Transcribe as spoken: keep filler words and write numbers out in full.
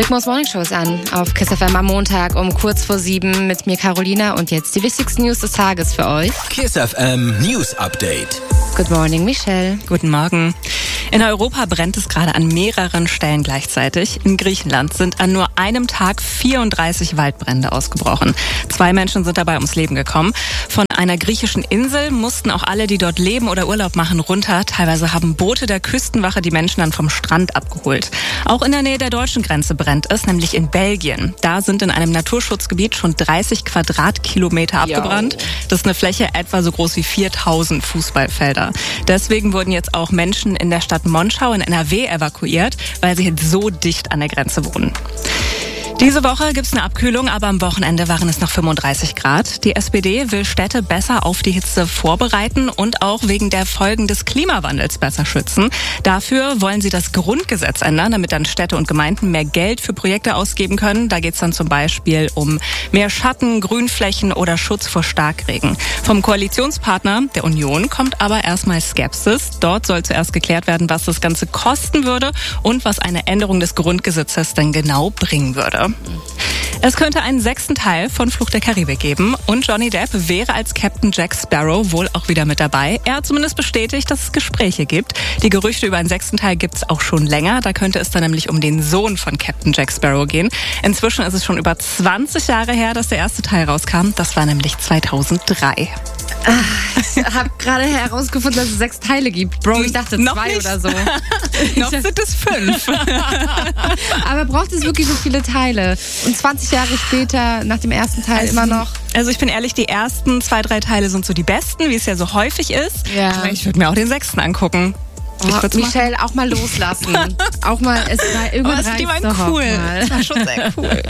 Big Mo's Morning Show ist an auf Kiss F M am Montag um kurz vor sieben mit mir Carolina und jetzt die wichtigsten News des Tages für euch. Kiss F M News Update. Good morning, Michelle. Guten Morgen. In Europa brennt es gerade an mehreren Stellen gleichzeitig. In Griechenland sind an nur einem Tag vierunddreißig Waldbrände ausgebrochen. Zwei Menschen sind dabei ums Leben gekommen. Von einer griechischen Insel mussten auch alle, die dort leben oder Urlaub machen, runter. Teilweise haben Boote der Küstenwache die Menschen dann vom Strand abgeholt. Auch in der Nähe der deutschen Grenze brennt es, nämlich in Belgien. Da sind in einem Naturschutzgebiet schon dreißig Quadratkilometer abgebrannt. Das ist eine Fläche etwa so groß wie viertausend Fußballfelder. Deswegen wurden jetzt auch Menschen in der Stadt Monschau in N R W evakuiert, weil sie jetzt so dicht an der Grenze wohnen. Diese Woche gibt's eine Abkühlung, aber am Wochenende waren es noch fünfunddreißig Grad. Die S P D will Städte besser auf die Hitze vorbereiten und auch wegen der Folgen des Klimawandels besser schützen. Dafür wollen sie das Grundgesetz ändern, damit dann Städte und Gemeinden mehr Geld für Projekte ausgeben können. Da geht's dann zum Beispiel um mehr Schatten, Grünflächen oder Schutz vor Starkregen. Vom Koalitionspartner der Union kommt aber erstmal Skepsis. Dort soll zuerst geklärt werden, was das Ganze kosten würde und was eine Änderung des Grundgesetzes dann genau bringen würde. Es könnte einen sechsten Teil von Fluch der Karibik geben und Johnny Depp wäre als Captain Jack Sparrow wohl auch wieder mit dabei. Er hat zumindest bestätigt, dass es Gespräche gibt. Die Gerüchte über einen sechsten Teil gibt es auch schon länger. Da könnte es dann nämlich um den Sohn von Captain Jack Sparrow gehen. Inzwischen ist es schon über zwanzig Jahre her, dass der erste Teil rauskam. Das war nämlich zweitausenddrei. Ich habe gerade herausgefunden, dass es sechs Teile gibt. Bro, ich dachte Noch zwei nicht. oder so. Noch sind es fünf. Aber braucht es wirklich so viele Teile? Und zwanzig Jahre später, nach dem ersten Teil, immer noch? Also ich bin ehrlich, die ersten zwei, drei Teile sind so die besten, wie es ja so häufig ist. Ja. Aber ich würde mir auch den sechsten angucken. Oh, Michelle, auch mal loslassen. Auch mal, es war irgendwann Oh, also die reicht's waren doch cool. auch mal. Das war schon sehr cool.